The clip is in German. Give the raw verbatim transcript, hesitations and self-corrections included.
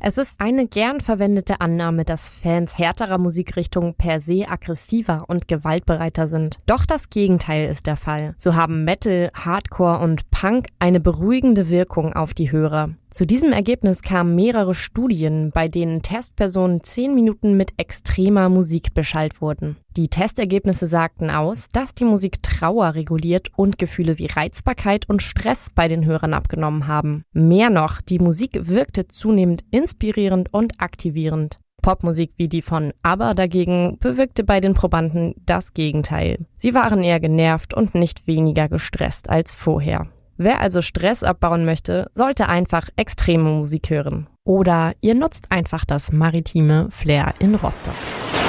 Es ist eine gern verwendete Annahme, dass Fans härterer Musikrichtungen per se aggressiver und gewaltbereiter sind. Doch das Gegenteil ist der Fall. So haben Metal, Hardcore und Punk eine beruhigende Wirkung auf die Hörer. Zu diesem Ergebnis kamen mehrere Studien, bei denen Testpersonen zehn Minuten mit extremer Musik beschallt wurden. Die Testergebnisse sagten aus, dass die Musik Trauer reguliert und Gefühle wie Reizbarkeit und Stress bei den Hörern abgenommen haben. Mehr noch, die Musik wirkte zunehmend inspirierend und aktivierend. Popmusik wie die von ABBA dagegen bewirkte bei den Probanden das Gegenteil. Sie waren eher genervt und nicht weniger gestresst als vorher. Wer also Stress abbauen möchte, sollte einfach extreme Musik hören. Oder ihr nutzt einfach das maritime Flair in Rostock.